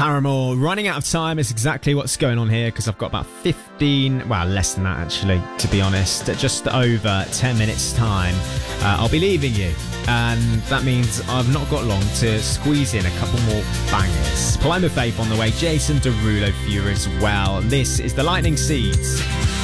Paramore. Running out of time is exactly what's going on here because I've got about 15, well, less than that actually, to be honest. Just over 10 minutes time. I'll be leaving you. And that means I've not got long to squeeze in a couple more bangers. Paloma Faith on the way, Jason Derulo for you as well. This is the Lightning Seeds.